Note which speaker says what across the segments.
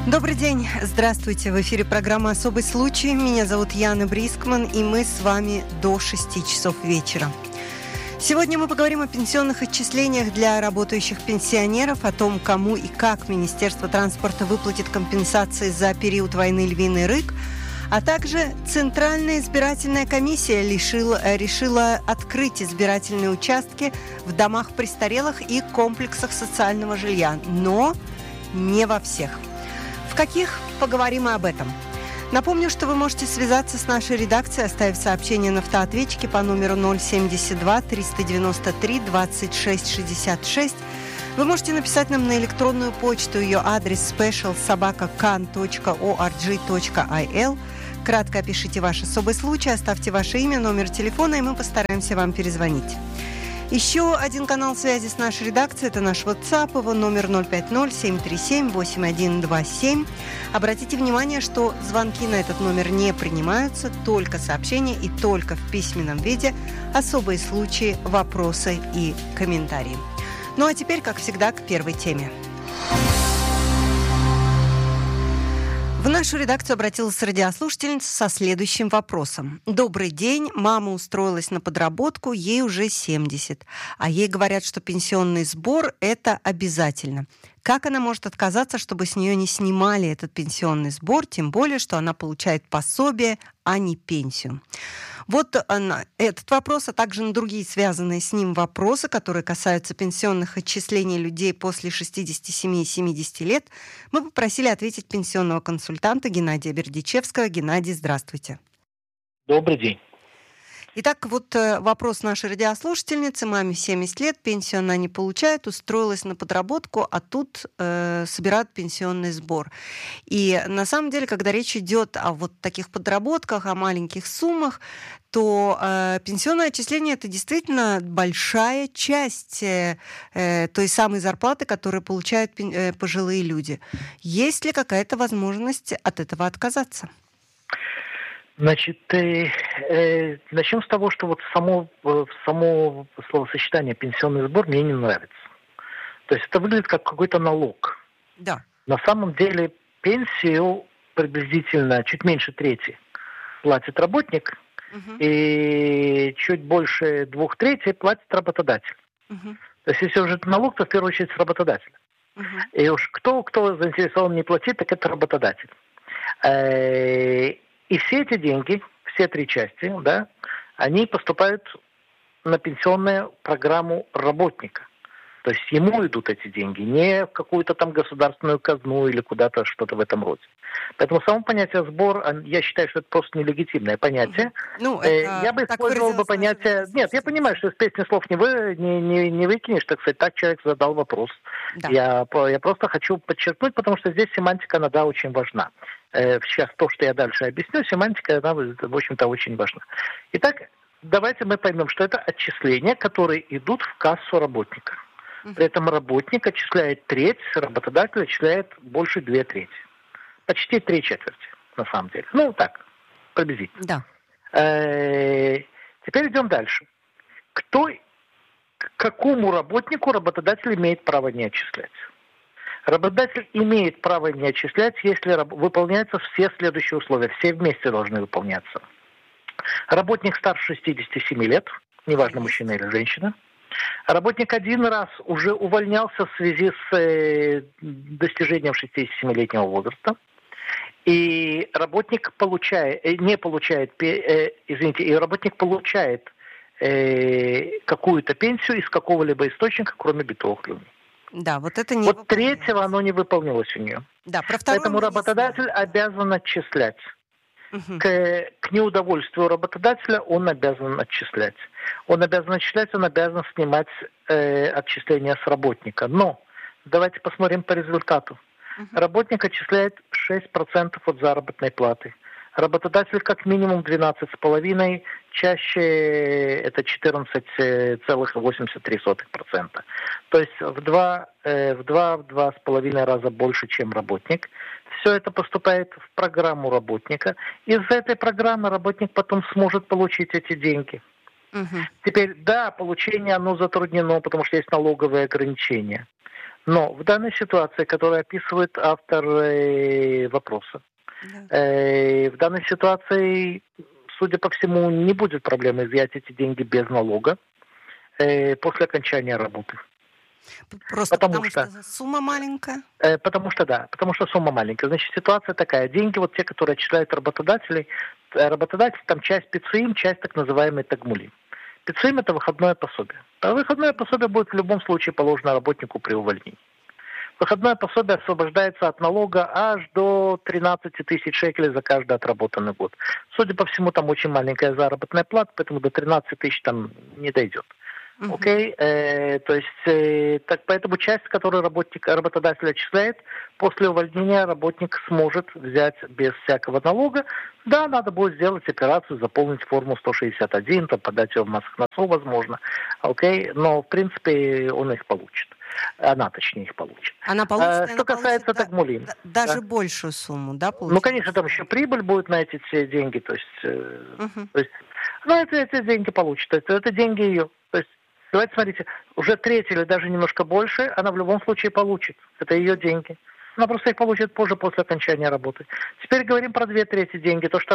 Speaker 1: Добрый день, здравствуйте. В эфире программа «Особый случай». Меня зовут Яна Брискман, и мы с вами до 6 часов вечера. Сегодня мы поговорим о пенсионных отчислениях для работающих пенсионеров, о том, кому и как Министерство транспорта выплатит компенсации за период войны «Львиный рык», а также Центральная избирательная комиссия решила открыть избирательные участки в домах престарелых и комплексах социального жилья, но не во всех. В каких? Поговорим и об этом. Напомню, что вы можете связаться с нашей редакцией, оставив сообщение на автоответчике по номеру 072 393 26 66. Вы можете написать нам на электронную почту, ее адрес special@kan.org.il. Кратко опишите ваш особый случай, оставьте ваше имя, номер телефона, и мы постараемся вам перезвонить. Еще один канал связи с нашей редакцией – это наш WhatsApp, его номер 050-737-8127. Обратите внимание, что звонки на этот номер не принимаются, только сообщения и только в письменном виде, особые случаи, вопросы и комментарии. Ну а теперь, как всегда, к первой теме. В нашу редакцию обратилась радиослушательница со следующим вопросом. Добрый день, мама устроилась на подработку, ей уже 70, а ей говорят, что пенсионный сбор – это обязательно. Как она может отказаться, чтобы с нее не снимали этот пенсионный сбор, тем более, что она получает пособие, а не пенсию? Вот этот вопрос, а также на другие связанные с ним вопросы, которые касаются пенсионных отчислений людей после 67 и 70 лет, мы попросили ответить пенсионного консультанта Геннадия Бердичевского. Геннадий, здравствуйте.
Speaker 2: Добрый день.
Speaker 1: Итак, вот вопрос нашей радиослушательницы. Маме 70 лет, пенсию она не получает, устроилась на подработку, а тут собирают пенсионный сбор. И на самом деле, когда речь идет о вот таких подработках, о маленьких суммах, то пенсионное отчисление – это действительно большая часть той самой зарплаты, которую получают пожилые люди. Есть ли какая-то возможность от этого отказаться?
Speaker 2: Значит, начнем с того, что вот само словосочетание «пенсионный сбор» мне не нравится. То есть это выглядит как какой-то налог.
Speaker 1: Да.
Speaker 2: На самом деле пенсию приблизительно чуть меньше трети платит работник, и чуть больше 2/3 платит работодатель. То есть если уже это налог, то в первую очередь с работодателя. И уж кто заинтересован не платить, так это работодатель. И все эти деньги, все три части, да, они поступают на пенсионную программу работника. То есть ему идут эти деньги, не в какую-то там государственную казну или куда-то что-то в этом роде. Поэтому само понятие сбор, я считаю, что это просто нелегитимное понятие. Я бы использовал бы понятие... Нет, я понимаю, что из песни слов не выкинешь, так сказать, так человек задал вопрос. Да. Я просто хочу подчеркнуть, потому что здесь семантика, она, да, очень важна. Сейчас то, что я дальше объясню, семантика, она, в общем-то, очень важна. Итак, давайте мы поймем, что это отчисления, которые идут в кассу работника. При этом работник отчисляет треть, работодатель отчисляет больше 2/3. Почти 3/4, на самом деле. Ну, так, приблизительно.
Speaker 1: Да.
Speaker 2: Теперь идем дальше. К какому работнику работодатель имеет право не отчислять? Работодатель имеет право не отчислять, если выполняются все следующие условия. Все вместе должны выполняться. Работник старше 67 лет, неважно, мужчина или женщина. Работник один раз уже увольнялся в связи с достижением 67-летнего возраста. И работник получает какую-то пенсию из какого-либо источника, кроме битовых ливней.
Speaker 1: Да, вот это не.
Speaker 2: Вот третьего оно не выполнилось у нее.
Speaker 1: Да,
Speaker 2: поэтому работодатель обязан отчислять. К неудовольствию работодателя он обязан отчислять. Он обязан снимать отчисления с работника. Но давайте посмотрим по результату. Работник отчисляет 6% от заработной платы. Работодатель как минимум 12,5%, чаще это 14,83%. То есть в 2,5 раза больше, чем работник. Все это поступает в программу работника. Из этой программы работник потом сможет получить эти деньги. Теперь, да, получение оно затруднено, потому что есть налоговые ограничения. Но в данной ситуации, которую описывает автор вопроса, в данной ситуации, судя по всему, не будет проблемы изъять эти деньги без налога после окончания работы.
Speaker 1: Просто потому что сумма маленькая?
Speaker 2: Потому что сумма маленькая. Значит, ситуация такая. Деньги, вот те, которые отчисляют работодатель там часть пиццуим, часть так называемый тагмулим. Пиццуим – это выходное пособие. А выходное пособие будет в любом случае положено работнику при увольнении. Выходное пособие освобождается от налога аж до 13 тысяч шекелей за каждый отработанный год. Судя по всему, там очень маленькая заработная плата, поэтому до 13 тысяч там не дойдет. Окей, то есть, так, поэтому часть, которую работодатель отчисляет, после увольнения работник сможет взять без всякого налога. Да, надо будет сделать операцию, заполнить форму 161, там, подать ее в Массахнасу, возможно. Окей, но, в принципе, он их получит. Она, точнее, их получит.
Speaker 1: Она получит,
Speaker 2: что касается тагмулим.
Speaker 1: Даже большую сумму, да, получится?
Speaker 2: Ну, конечно, там еще прибыль будет на эти все деньги. То есть, эти деньги получит. Это деньги ее. То есть, давайте смотрите, уже треть или даже немножко больше она в любом случае получит. Это ее деньги. Она просто их получит позже, после окончания работы. Теперь говорим про 2/3 денег, то, что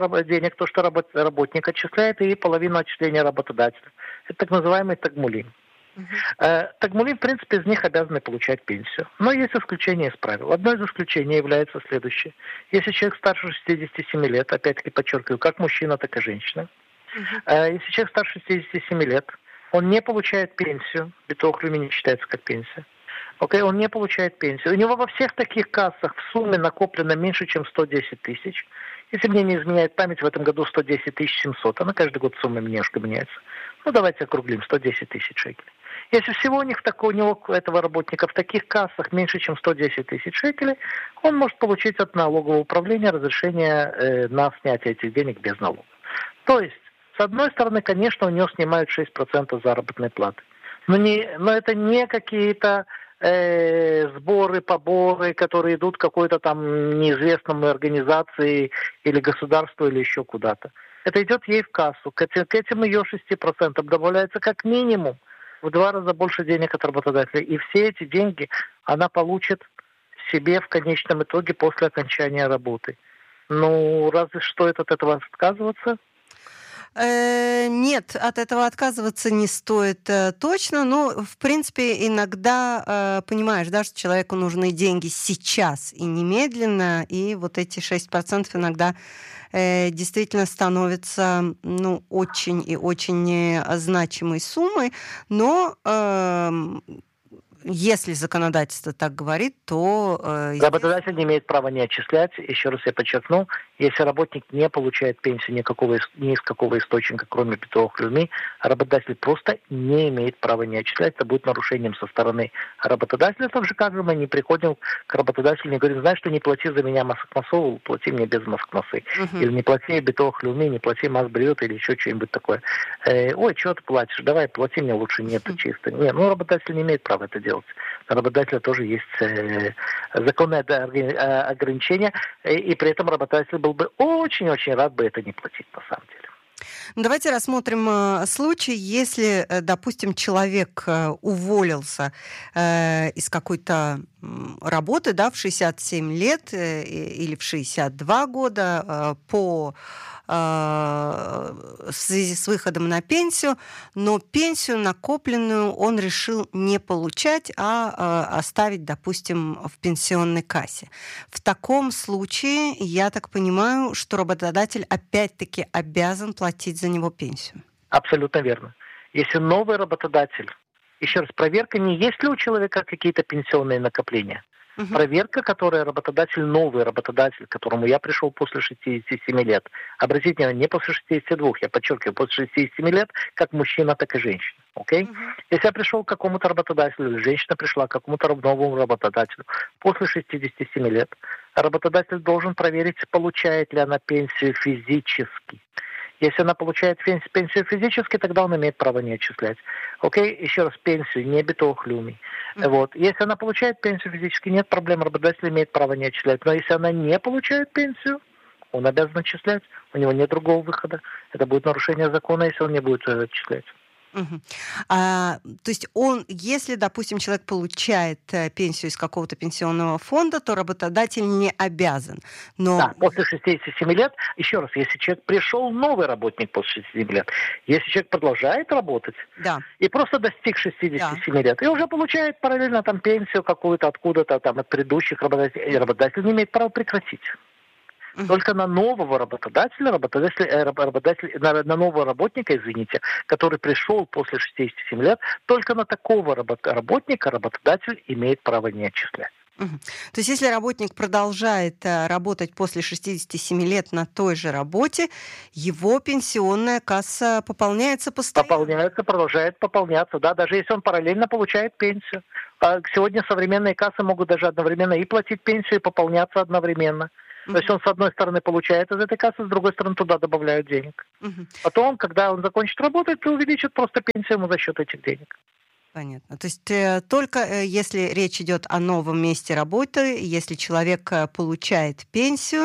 Speaker 2: работник отчисляет, и половину отчисления работодателя. Это так называемый тагмулим. Тагмулим, в принципе, из них обязаны получать пенсию. Но есть исключение из правил. Одно из исключений является следующее. Если человек старше 67 лет, опять-таки подчеркиваю, как мужчина, так и женщина. Если человек старше 67 лет, он не получает пенсию, битох леуми не считается как пенсия. Он не получает пенсию. У него во всех таких кассах в сумме накоплено меньше, чем 110 тысяч. Если мне не изменяет память, в этом году 110 700. Она каждый год сумма немножко меняется. Давайте округлим, 110 тысяч шекелей. Если всего у него, этого работника, в таких кассах меньше, чем 110 тысяч шекелей, он может получить от налогового управления разрешение на снятие этих денег без налога. То есть, с одной стороны, конечно, у него снимают 6% заработной платы. Но это не какие-то сборы, поборы, которые идут какой-то там неизвестной организации или государству, или еще куда-то. Это идет ей в кассу. К этим ее 6% добавляется как минимум в 2 раза больше денег от работодателя. И все эти деньги она получит себе в конечном итоге после окончания работы. Разве что от этого отказываться?
Speaker 1: Нет, от этого отказываться не стоит точно. Но, в принципе, иногда понимаешь, да, что человеку нужны деньги сейчас и немедленно, и вот эти 6% иногда действительно становятся очень и очень значимой суммой. Но если законодательство так говорит, то...
Speaker 2: Работодатель не имеет права не отчислять. Еще раз я подчеркну, если работник не получает пенсию ни из какого источника, кроме битох леуми, работодатель просто не имеет права не отчислять. Это будет нарушением со стороны работодателя. Так же, как же мы не приходим к работодателю и говорим: знаешь, что не плати за меня Массахнасу, плати мне без Массахнасы. Или не плати битох леуми, не плати Масс-бриот или еще что-нибудь такое. Ой, что ты платишь? Давай, плати мне лучше. Нет, чисто. Нет, работодатель не имеет права это делать. У работодателя тоже есть законные ограничения, и при этом работодатель был бы очень-очень рад бы это не платить на самом деле.
Speaker 1: Давайте рассмотрим случай, если, допустим, человек уволился из какой-то работы, да, в 67 лет или в 62 года в связи с выходом на пенсию, но пенсию накопленную он решил не получать, а оставить, допустим, в пенсионной кассе. В таком случае, я так понимаю, что работодатель опять-таки обязан платить за него пенсию.
Speaker 2: Абсолютно верно. Если новый работодатель, еще раз, проверка не есть ли у человека какие-то пенсионные накопления. Проверка, которая новый работодатель, к которому я пришел после 67 лет. Обратите внимание, не после 62, я подчеркиваю, после 67 лет, как мужчина, так и женщина. Okay? Если я пришел к какому-то работодателю, или женщина пришла к какому-то новому работодателю после 67 лет, работодатель должен проверить, получает ли она пенсию физически. Если она получает пенсию физически, тогда он имеет право не отчислять. Окей, еще раз, пенсию, не битох леуми. Если она получает пенсию физически, нет проблем, работодатель имеет право не отчислять. Но если она не получает пенсию, он обязан отчислять. У него нет другого выхода. Это будет нарушение закона, если он не будет отчислять.
Speaker 1: Мгм. То есть если, допустим, человек получает пенсию из какого-то пенсионного фонда, то работодатель не обязан. Но
Speaker 2: Да, после 67 лет, еще раз, если человек пришел, новый работник после 67 лет, если человек продолжает работать
Speaker 1: да,
Speaker 2: и просто достиг
Speaker 1: да.
Speaker 2: 67 лет, и уже получает параллельно там пенсию какую-то откуда-то там от предыдущих работодателей, и работодатель не имеет права прекратить.
Speaker 1: Мгм.
Speaker 2: Только на нового работодатель, на нового работника, извините, который пришел после 67 лет, только на такого работника работодатель имеет право не отчислять.
Speaker 1: Мгм. То есть если работник продолжает работать после 67 лет на той же работе, его пенсионная касса пополняется постоянно.
Speaker 2: Пополняется, продолжает пополняться, да, даже если он параллельно получает пенсию. Сегодня современные кассы могут даже одновременно и платить пенсию, и пополняться одновременно. То есть
Speaker 1: Мгм.
Speaker 2: он с одной стороны получает из этой кассы, с другой стороны туда добавляют денег.
Speaker 1: Мгм.
Speaker 2: Потом, когда он закончит работать, то увеличат просто пенсию ему за счет этих денег.
Speaker 1: Понятно. То есть только если речь идет о новом месте работы, если человек получает пенсию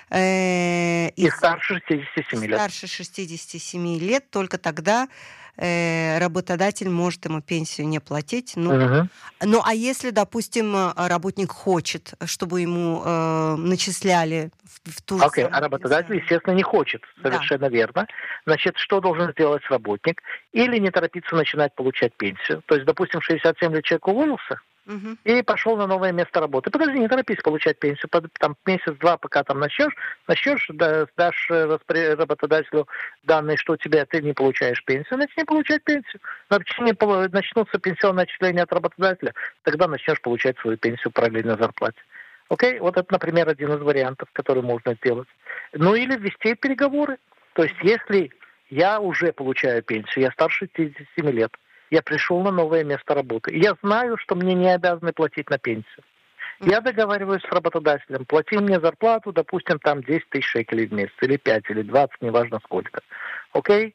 Speaker 2: И
Speaker 1: из
Speaker 2: старше
Speaker 1: и
Speaker 2: 67 лет.
Speaker 1: старше 67 лет, только тогда работодатель может ему пенсию не платить.
Speaker 2: Мгм.
Speaker 1: Ну, а если, допустим, работник хочет, чтобы ему начисляли в ту же
Speaker 2: Окей, а
Speaker 1: самую
Speaker 2: работодатель,
Speaker 1: пенсионную?
Speaker 2: естественно, не хочет.
Speaker 1: Да.
Speaker 2: Совершенно верно. Значит, что должен сделать работник? Или не торопиться начинать получать пенсию. То есть, допустим, в 67 лет человек уволился
Speaker 1: Мгм.
Speaker 2: и пошел на новое место работы. Подожди, не торопись получать пенсию. Там месяц-два, пока там начнешь, дашь работодателю данные, что у тебя ты не получаешь пенсию, начни получать пенсию. Начнутся пенсионные отчисления от работодателя, тогда начнешь получать свою пенсию параллельно зарплате. Окей, вот это, например, один из вариантов, который можно сделать. Ну или ввести переговоры. То есть если я уже получаю пенсию, я старше 57 лет, я пришел на новое место работы, и я знаю, что мне не обязаны платить на пенсию. Я договариваюсь с работодателем, плати мне зарплату, допустим, там 10 тысяч шекелей в месяц, или 5, или 20, неважно сколько. Окей?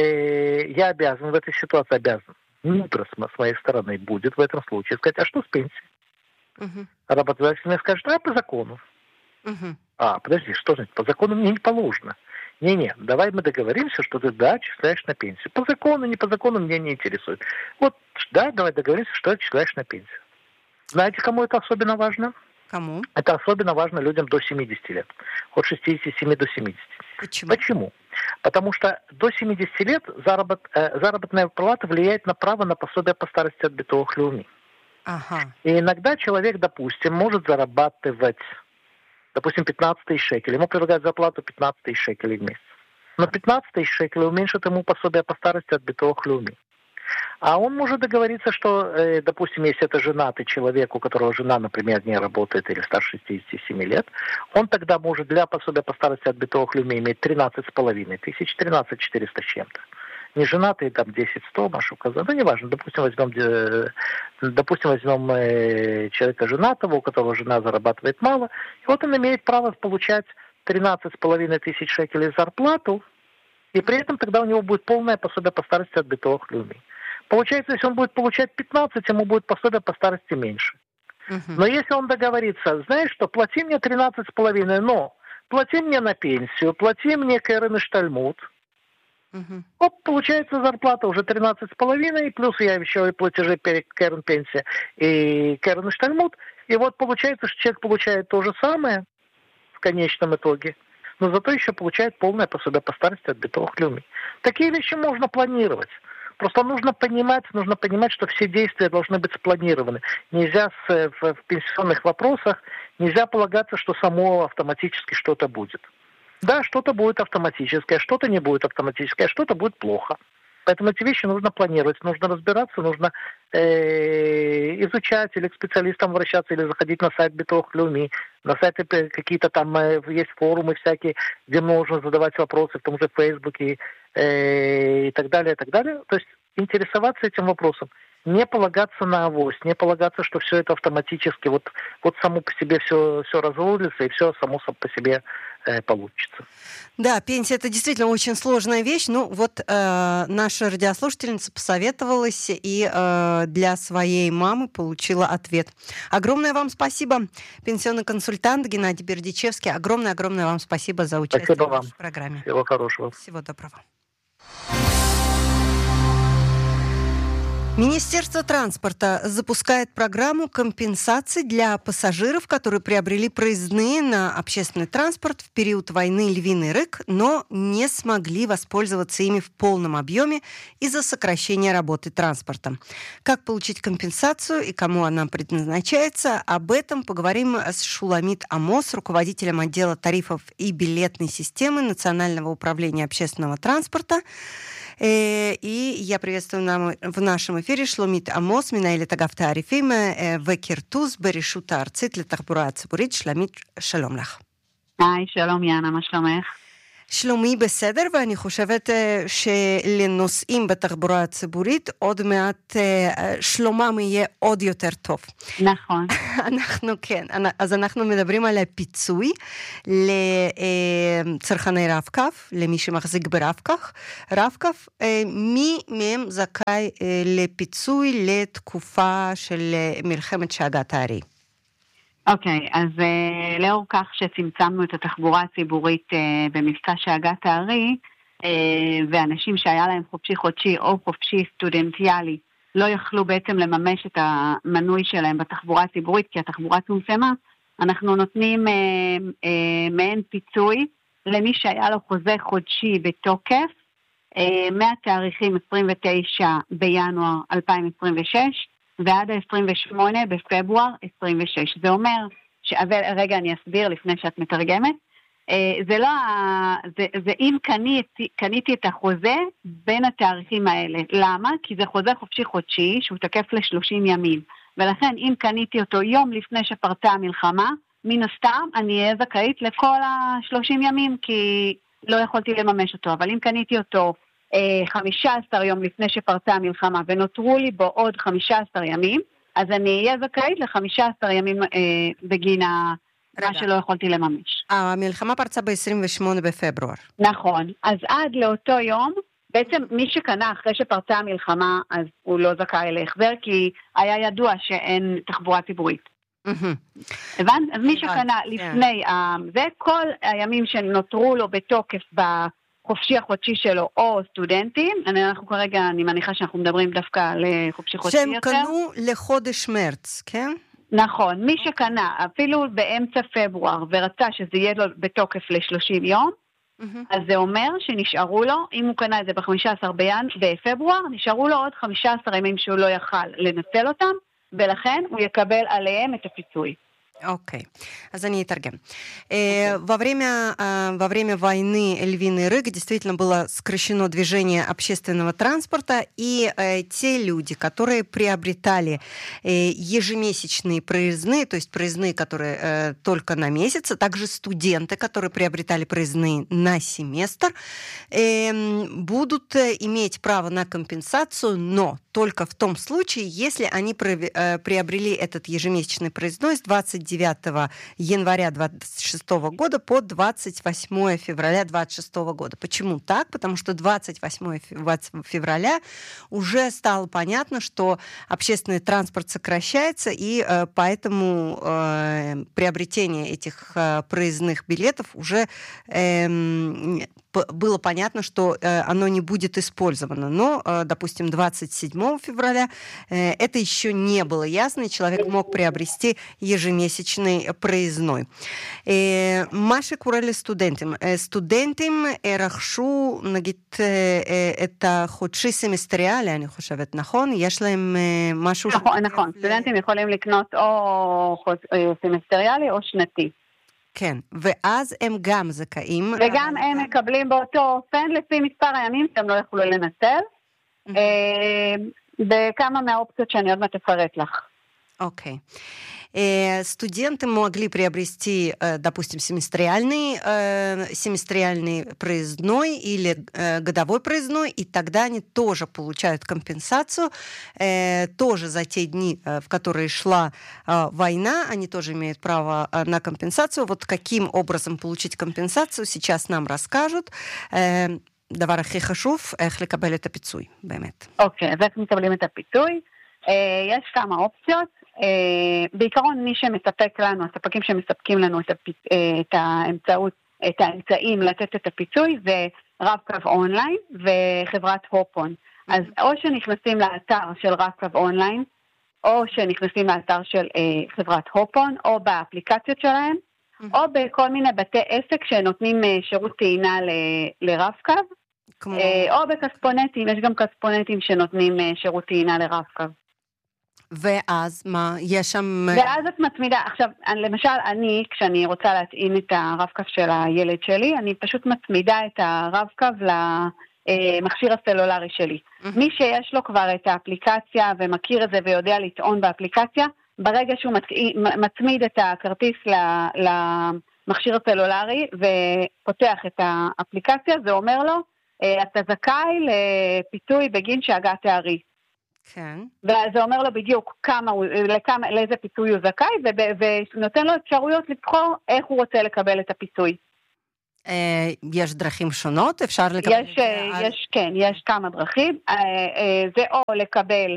Speaker 2: Я обязан в этой ситуации, мудро с моей стороны будет в этом случае сказать, а что с пенсией?
Speaker 1: Мгм.
Speaker 2: А работодатель мне скажет, по закону.
Speaker 1: Мгм.
Speaker 2: Подожди, что значит, по закону мне не положено. Не-не, давай мы договоримся, что ты, да, отчисляешь на пенсию. По закону, не по закону меня не интересует. Вот, да, давай договоримся, что отчисляешь на пенсию. Знаете, кому это особенно важно?
Speaker 1: Кому?
Speaker 2: Это особенно важно людям до 70 лет. От 67 до 70.
Speaker 1: Почему?
Speaker 2: Почему? Потому что до 70 лет заработная плата влияет на право на пособие по старости от битовых леуми.
Speaker 1: Ага.
Speaker 2: И иногда человек, допустим, может зарабатывать, допустим, 15 тысяч шекелей. Ему предлагают зарплату 15 тысяч шекелей в месяц. Но 15 тысяч шекелей уменьшит ему пособие по старости от битовых леуми. А он может договориться, что, допустим, если это женатый человек, у которого жена, например, не работает или старше 67 лет, он тогда может для пособия по старости от битовых леуми иметь 13,5 тысяч, 13 400 с чем-то. Не женатый, там 10-100, Маша указала, неважно, допустим, возьмем человека женатого, у которого жена зарабатывает мало, и вот он имеет право получать 13,5 тысяч шекелей зарплату, и при этом тогда у него будет полное пособие по старости от битовых леуми. Получается, если он будет получать 15, ему будет пособие по старости меньше.
Speaker 1: Мгм.
Speaker 2: Но если он договорится, знаешь что, плати мне 13,5, но плати мне на пенсию, плати мне Керен и Штальмут,
Speaker 1: Мгм.
Speaker 2: получается зарплата уже 13,5, плюс я еще и платежи перед Керен пенсия и Керен и Штальмут. И вот получается, что человек получает то же самое в конечном итоге, но зато еще получает полное пособие по старости от битовых леуми. Такие вещи можно планировать. Просто нужно понимать, что все действия должны быть спланированы. Нельзя в пенсионных вопросах, нельзя полагаться, что само автоматически что-то будет. Да, что-то будет автоматическое, что-то не будет автоматическое, что-то будет плохо. Поэтому эти вещи нужно планировать, нужно разбираться, нужно изучать или к специалистам обращаться, или заходить на сайт битовых леуми. На сайте какие-то там есть форумы всякие, где можно задавать вопросы, в том же Фейсбуке и так далее, и так далее. То есть интересоваться этим вопросом. Не полагаться на авось, не полагаться, что все это автоматически вот само по себе все разрулится и все само по себе получится.
Speaker 1: Да, пенсия — это действительно очень сложная вещь. Ну, вот наша радиослушательница посоветовалась и для своей мамы получила ответ. Огромное вам спасибо, пенсионный консультант Геннадий Бердичевский. Огромное вам спасибо за участие
Speaker 2: Спасибо
Speaker 1: в
Speaker 2: вам.
Speaker 1: нашей программе.
Speaker 2: Всего хорошего.
Speaker 1: Всего доброго. Министерство транспорта запускает программу компенсаций для пассажиров, которые приобрели проездные на общественный транспорт в период войны «Львиный рык», но не смогли воспользоваться ими в полном объеме из-за сокращения работы транспорта. Как получить компенсацию и кому она предназначается, об этом поговорим с Шуламит Амос, руководителем отдела тарифов и билетной системы Национального управления общественного транспорта. И я приветствую в нашем эфире Шломит Амос, מנהלת אגף תעריפים וכרטוס ברשות הארצית לתחבורה הציבורית. שלומית, שלום לך.
Speaker 3: היי, שלום יאנה, מה שלומך?
Speaker 1: שלומי בסדר, ואני חושבת שלנוסעים בתחבורה הציבורית עוד מעט שלומם יהיה עוד יותר טוב.
Speaker 3: נכון.
Speaker 1: אז אנחנו מדברים על הפיצוי לצרכני רב-קו, למי שמחזיק ברב-קו. רב-קו, מי מהם זכאי לפיצוי לתקופה של מלחמת שאגת הארי?
Speaker 3: אוקיי, אז לאור כך שצמצמנו את התחבורה הציבורית במבצע שאגת הארי, ואנשים שהיה להם חופשי חודשי או חופשי סטודנטיאלי לא יכלו בעצם לממש את המנוי שלהם בתחבורה הציבורית, כי התחבורה צומצמה, אנחנו נותנים מעין פיצוי למי שהיה לו חוזה חודשי בתוקף, מהתאריכים 29 בינואר 2026, ועד ה-28 בפברואר 26. זה אומר, רגע אני אסביר לפני שאת מתרגמת, זה לא, זה אם קניתי את החוזה בין התאריכים האלה. למה? כי זה חוזה חופשי חודשי שהוא תקף ל-30 ימים. ולכן אם קניתי אותו יום לפני שפרצה המלחמה, מן הסתם אני אהיה זכאית לכל ה-30 ימים, כי לא יכולתי לממש אותו. אבל אם קניתי אותו 15 יום לפני שפרצה המלחמה, ונותרו לי בו עוד 15 ימים, אז אני אהיה זכאית ל-15 ימים בגין מה שלא יכולתי לממש.
Speaker 1: המלחמה פרצה ב-28 בפברואר.
Speaker 3: נכון. אז עד לאותו יום, בעצם מי שקנה אחרי שפרצה המלחמה, אז הוא לא זכאי להחזר, כי היה ידוע שאין תחבורה ציבורית. הבנת? אז מי שקנה לפני זה, כל הימים שנותרו לו בתוקף חופשי החודשי שלו, או סטודנטים, אנחנו כרגע, אני מניחה שאנחנו מדברים דווקא על חופשי חודשי יותר.
Speaker 1: שהם קנו לחודש מרץ, כן?
Speaker 3: נכון, מי שקנה, אפילו באמצע פברואר, ורצה שזה יהיה לו בתוקף ל-30 יום, אז זה אומר שנשארו לו, אם הוא קנה את זה ב-15 בפברואר, נשארו לו עוד 15 ימים שהוא לא יכל לנצל אותם, ולכן הוא יקבל עליהם את הפיצוי.
Speaker 1: Окей. אז אני אתרגם. Во время войны «Львиный рык» действительно было сокращено движение общественного транспорта, и те люди, которые приобретали ежемесячные проездные, то есть проездные, которые только на месяц, а также студенты, которые приобретали проездные на семестр, будут иметь право на компенсацию, но только в том случае, если они приобрели этот ежемесячный проездной с 29 января 26 года по 28 февраля 26 года. Почему так? Потому что 28 февраля уже стало понятно, что общественный транспорт сокращается, и поэтому приобретение этих проездных билетов уже было понятно, что оно не будет использовано. Но, допустим, 27 февраля это еще не было ясно, и человек мог приобрести ежемесячный проездной. מה שקורה לסטודנטים, סטודנטים רכשו נגיד את החודשי סמסטריאלי, אני חושבת, נכון? יש להם משהו...
Speaker 3: נכון, סטודנטים יכולים לקנות או סמסטריאלי או שנתי.
Speaker 1: כן, ואז הם גם זכאים.
Speaker 3: וגם הם מקבלים באותו אופן לפי מספר הימים שהם לא יכולו לנצל, בכמה מהאופציות שאני עוד מעט אפרט לך.
Speaker 1: אוקיי. Студенты могли приобрести, допустим, семестриальный проездной или годовой проездной, и тогда они тоже получают компенсацию, тоже за те дни, в которые шла война, они тоже имеют право на компенсацию. Вот каким образом получить компенсацию, сейчас нам расскажут. דבר הכי חשוב, איך לקבל את הפיצוי, באמת.
Speaker 3: אוקיי, אז איך מקבלים את הפיצוי? יש כמה אופציות. בעיקרון מי שמספק לנו, הספקים שמספקים לנו את האמצעים לתת את הפיצוי זה רב-קו אונליין וחברת הופון. אז או שנכנסים לאתר של רב-קו אונליין, או שנכנסים לאתר של חברת הופון, או באפליקציות שלהם, או בכל מיני בתי עסק שנותנים שירות טעינה לרב-קו, או בכספונטים, יש גם כספונטים שנותנים שירות טעינה לרב-קו.
Speaker 1: ואז מה? יש שם...
Speaker 3: ואז את מצמידה, עכשיו, למשל, אני, כשאני רוצה להטעין את הרב-קו של הילד שלי, אני פשוט מצמידה את הרב-קו למכשיר הסלולרי שלי. מי שיש לו כבר את האפליקציה ומכיר את זה ויודע לטעון באפליקציה, ברגע שהוא מצמיד את הכרטיס למכשיר הסלולרי ופותח את האפליקציה, זה אומר לו, אתה זכאי לפיצוי בגין שהגעת תארי.
Speaker 1: כן.
Speaker 3: וזה אומר לו בדיוק לאיזה פיצוי הוא זכאי, ונותן לו אפשרויות לבחור איך הוא רוצה לקבל את הפיצוי.
Speaker 1: יש דרכים שונות? אפשר לקבל את זה?
Speaker 3: כן, יש כמה דרכים. זה או לקבל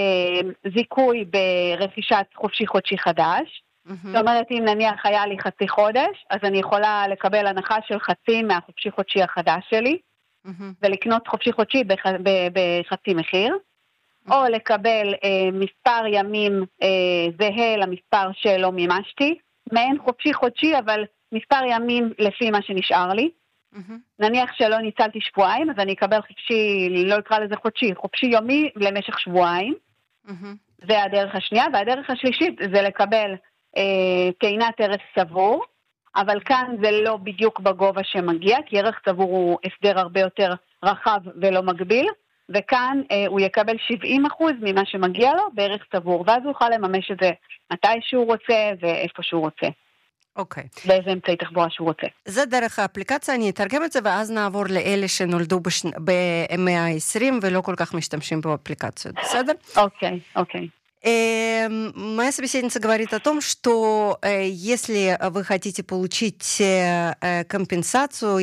Speaker 3: זיכוי ברכישת חופשי חודשי חדש. זאת אומרת, אם נניח היה לי חצי חודש, אז אני יכולה לקבל הנחה של חצי מהחופשי חודשי החדש שלי, ולקנות חופשי חודשי בחצי מחיר. או לקבל מספר ימים זהה למספר שלא מימשתי, מעין חופשי חודשי, אבל מספר ימים לפי מה שנשאר לי. נניח שלא ניצלתי שבועיים, אז אני אקבל חופשי, לא אקרא לזה חודשי, חופשי יומי למשך שבועיים. זה הדרך השנייה, והדרך השלישית זה לקבל טעינת ערך צבור, אבל כאן זה לא בדיוק בגובה שמגיע, כי ערך צבור הוא הסדר הרבה יותר רחב ולא מגביל, וכאן הוא יקבל 70% ממה שמגיע לו בערך צבור, ואז הוא יוכל לממש את זה מתי שהוא רוצה ואיפה שהוא רוצה.
Speaker 1: אוקיי.
Speaker 3: באיזה אמצעי תחבורה שהוא רוצה.
Speaker 1: זה דרך האפליקציה, אני אתרגם את זה, ואז נעבור לאלה שנולדו במאה ה-20 ולא כל כך משתמשים באפליקציות, בסדר?
Speaker 3: Окей.
Speaker 1: Моя собеседница говорит о том, что если вы хотите получить компенсацию,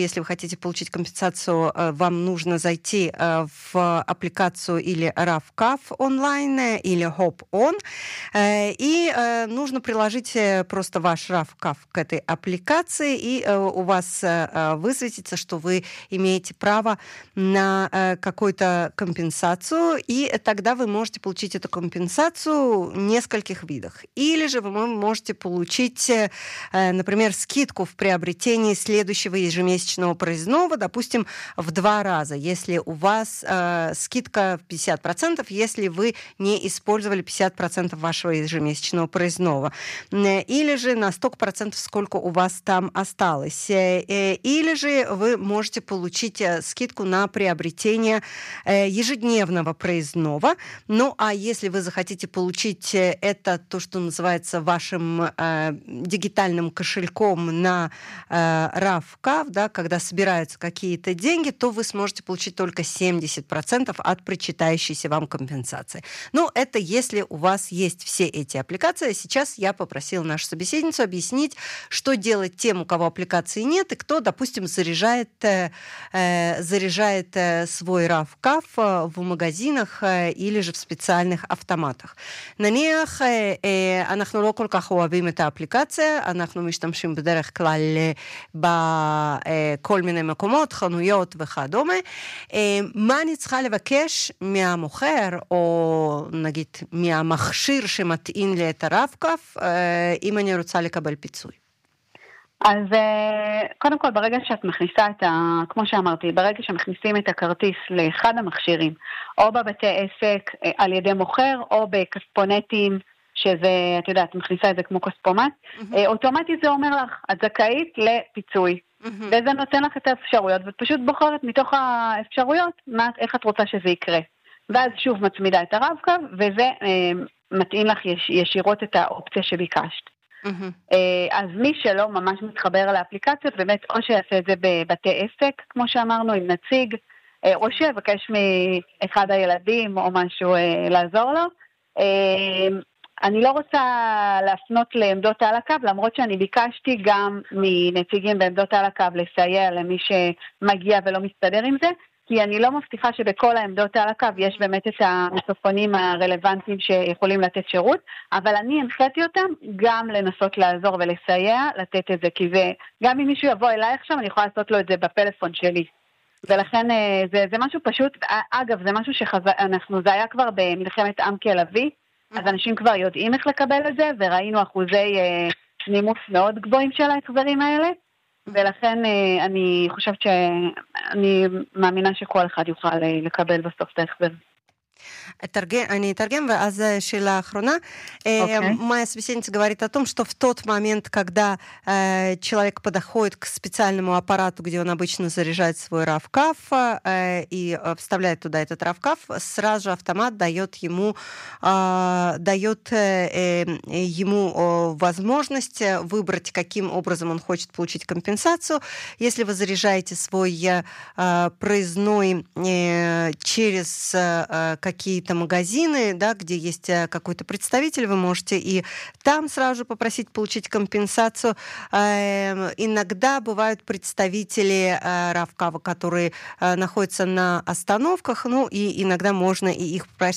Speaker 1: вам нужно зайти в аппликацию или RAV-CAF онлайн, или HOP-ON, и нужно приложить просто ваш RAV-CAF к этой аппликации, и у вас высветится, что вы имеете право на какую-то компенсацию, и тогда вы можете получить эту компенсацию в нескольких видах. Или же вы можете получить, например, скидку в приобретении следующего ежемесячного проездного, допустим, в 2 раза, если у вас скидка в 50%, если вы не использовали 50% вашего ежемесячного проездного. Или же на столько%, сколько у вас там осталось. Или же вы можете получить скидку на приобретение ежедневного проездного. Ну, а если вы захотите получить это, то, что называется вашим дигитальным кошельком на RAV-CAF, да, когда собираются какие-то деньги, то вы сможете получить только 70% от причитающейся вам компенсации. Ну, это если у вас есть все эти аппликации. Сейчас я попросила нашу собеседницу объяснить, что делать тем, у кого аппликации нет, и кто, допустим, заряжает свой RAV-CAF в магазинах или же в специальных автоматах. נניח, אנחנו לא כל כך אוהבים את האפליקציה, אנחנו משתמשים בדרך כלל בכל מיני מקומות, חנויות וכדומה. מה אני צריכה לבקש מהמוכר, או נגיד מהמכשיר שמטעין לי את הרב-קו, אם אני רוצה לקבל פיצוי?
Speaker 3: אז קודם כל, ברגע שאת מכניסה כמו שאמרתי, ברגע שמכניסים את הכרטיס לאחד המכשירים, או בבתי עסק על ידי מוכר, או בכספונטים, שזה, את יודעת, מכניסה את זה כמו כספומט, אוטומטית זה אומר לך, את זכאית לפיצוי. וזה נותן לך את האפשרויות, ואת פשוט בוחרת מתוך האפשרויות, איך את רוצה שזה יקרה. ואז שוב מצמידה את הרב-קו, וזה מתאים לך ישירות את האופציה שביקשת. אז מי שלא ממש מתחבר לאפליקציות, באמת או שיעשה את זה בבתי עסק, כמו שאמרנו, עם נציג, או שיבקש מאחד הילדים או משהו לעזור לו. אני לא רוצה להפנות לעמדות על הקו, למרות שאני ביקשתי גם מנציגים בעמדות על הקו לסייע למי שמגיע ולא מסתדר עם זה, כי אני לא מבטיחה שבכל העמדות על הקו יש באמת את המסופונים הרלוונטיים שיכולים לתת שירות, אבל אני הנחיתי אותם גם לנסות לעזור ולסייע, לתת את זה, כי זה, גם אם מישהו יבוא אליי עכשיו, אני יכולה לעשות לו את זה בפלאפון שלי. ולכן זה משהו פשוט, אגב, זה משהו זה היה כבר במלחמת עם כלבי, אז אנשים כבר יודעים איך לקבל את זה, וראינו אחוזי נימוס מאוד גבוהים של ההחזרים האלה, ולכן אני חושבת שאני מאמינה שכל אחד יוכל לקבל בסוף את ההחזר.
Speaker 1: אני אתרגם, ואז שאלה אחрона. Моя собеседница говорит о том, что в тот момент, когда человек подходит к специальному аппарату, где он обычно заряжает свой равкаф и вставляет туда этот равкаф, сразу же автомат дает ему возможность выбрать, каким образом он хочет получить компенсацию. Если вы заряжаете свой проездной через какие-то магазины, да, где есть какой-то представитель, вы можете и там сразу же попросить получить компенсацию. Иногда бывают представители Равкава, которые находятся на остановках, ну и иногда можно и их